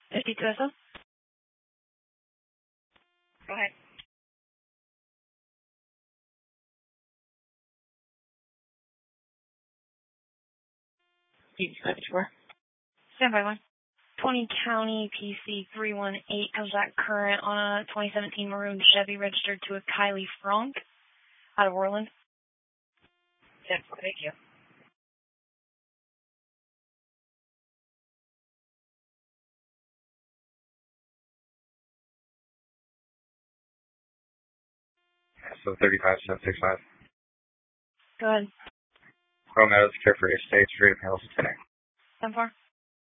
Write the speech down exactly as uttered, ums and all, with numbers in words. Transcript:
fifty-two S O? Go ahead. Stand by one. twenty County P C three one eight comes back current on a twenty seventeen maroon Chevy registered to a Kylie Frank out of Orland. Yes, thank you. So thirty-five seven six five. Go ahead. Chrome Meadows, Carefree Estates, Freedom Hills, today. ten four.